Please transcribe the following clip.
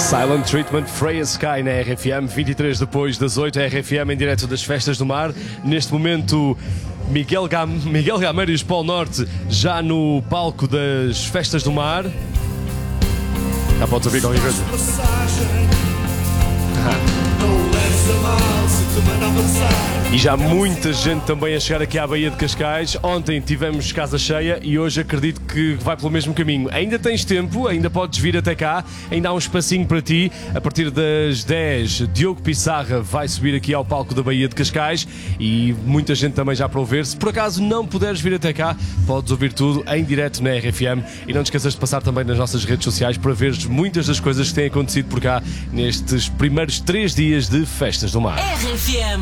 Silent Treatment, Freya Sky na RFM, 23 depois das 8, RFM em direto das Festas do Mar. Neste momento, Miguel Gameiro e os Polo Norte já no palco das Festas do Mar. Já podes ouvir qualquer coisa. E já muita gente também a chegar aqui à Baía de Cascais. Ontem tivemos casa cheia e hoje acredito que vai pelo mesmo caminho. Ainda tens tempo, ainda podes vir até cá, ainda há um espacinho para ti. A partir das 10, Diogo Pissarra vai subir aqui ao palco da Baía de Cascais e muita gente também já para ouvir. Se por acaso não puderes vir até cá, podes ouvir tudo em direto na RFM e não te esqueças de passar também nas nossas redes sociais para veres muitas das coisas que têm acontecido por cá nestes primeiros 3 dias de Festas do Mar. RFM.